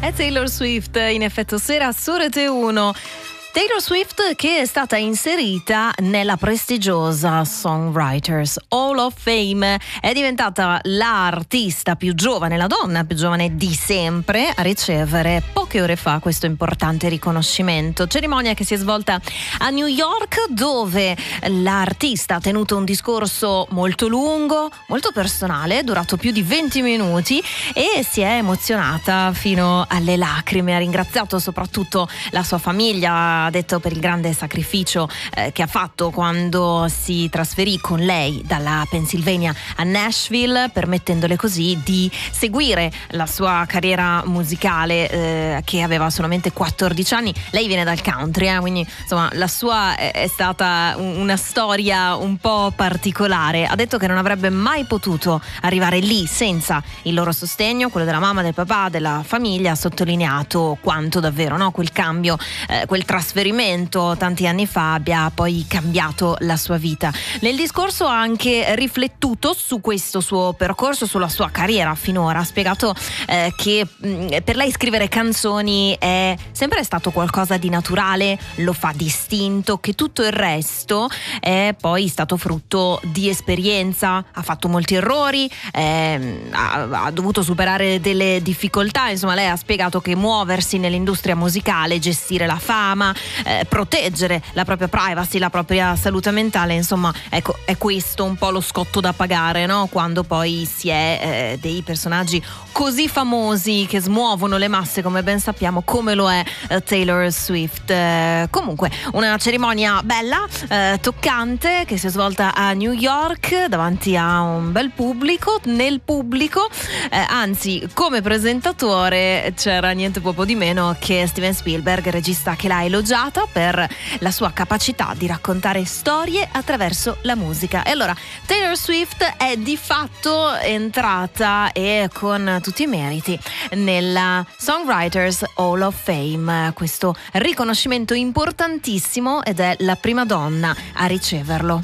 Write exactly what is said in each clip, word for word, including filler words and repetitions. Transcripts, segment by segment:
È Taylor Swift in effetto sera su Rete uno. Taylor Swift che è stata inserita nella prestigiosa Songwriters Hall of Fame, è diventata l'artista più giovane, la donna più giovane di sempre a ricevere poche ore fa questo importante riconoscimento. Cerimonia che si è svolta a New York, dove l'artista ha tenuto un discorso molto lungo, molto personale, durato più di venti minuti, e si è emozionata fino alle lacrime. Ha ringraziato soprattutto la sua famiglia, ha detto per il grande sacrificio eh, che ha fatto quando si trasferì con lei dalla Pennsylvania a Nashville, permettendole così di seguire la sua carriera musicale eh, che aveva solamente quattordici anni. Lei viene dal country, eh, quindi insomma la sua è, è stata una storia un po' particolare. Ha detto che non avrebbe mai potuto arrivare lì senza il loro sostegno, quello della mamma, del papà, della famiglia. Ha sottolineato quanto davvero, no, quel cambio, eh, quel trasferimento tanti anni fa abbia poi cambiato la sua vita. Nel discorso ha anche riflettuto su questo suo percorso, sulla sua carriera finora. Ha spiegato eh, che mh, per lei scrivere canzoni è sempre stato qualcosa di naturale, lo fa distinto, che tutto il resto è poi stato frutto di esperienza. Ha fatto molti errori, eh, ha, ha dovuto superare delle difficoltà. Insomma, lei ha spiegato che muoversi nell'industria musicale, gestire la fama, Eh, proteggere la propria privacy, la propria salute mentale, insomma, ecco, è questo un po' lo scotto da pagare, no? Quando poi si è eh, dei personaggi così famosi che smuovono le masse, come ben sappiamo, come lo è eh, Taylor Swift. Eh, comunque, una cerimonia bella, eh, toccante, che si è svolta a New York davanti a un bel pubblico. Nel pubblico, eh, anzi, come presentatore c'era niente poco di meno che Steven Spielberg, regista che l'ha elogiata per la sua capacità di raccontare storie attraverso la musica. E allora Taylor Swift è di fatto entrata, e con tutti i meriti, nella Songwriters Hall of Fame, questo riconoscimento importantissimo, ed è la prima donna a riceverlo.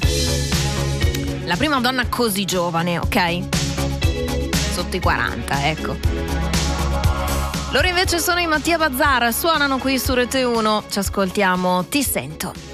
La prima donna così giovane, ok? Sotto i quaranta, ecco. Loro invece sono i Mattia Bazzar, suonano qui su Rete uno. Ci ascoltiamo Ti sento.